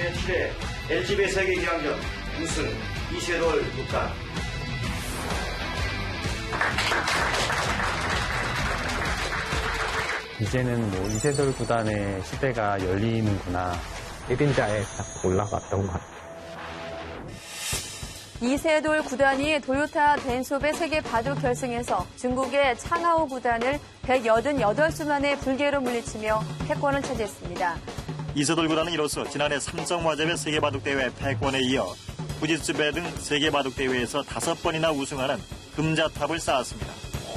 지난 7회 LG배 세계기왕전 우승 이세돌 구단. 이제는 이세돌 구단의 시대가 열리는구나. 1인자에 딱 올라갔던 것 같아요. 이세돌 구단이 도요타 덴소배 세계 바둑 결승에서 중국의 창하오 구단을 188수 만에 불개로 물리치며 패권을 차지했습니다. 이세돌 구단은 이로써 지난해 삼성화재배 세계바둑대회 패권에 이어 후지츠배 등 세계바둑대회에서 5번이나 우승하는 금자탑을 쌓았습니다.